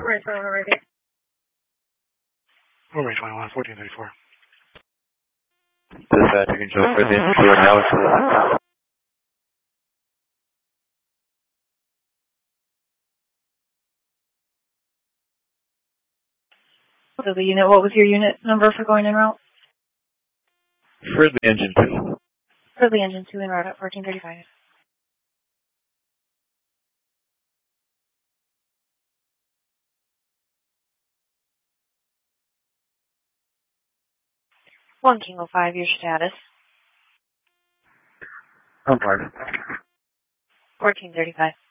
Right, right. Runway 21, 1434. Dispatch, you can show for the entry analysis. So the unit, what was your unit number for going en route? For the engine 2. For the engine 2 en route at 1435. One Kilo 5, your status. I'm fine. 1435.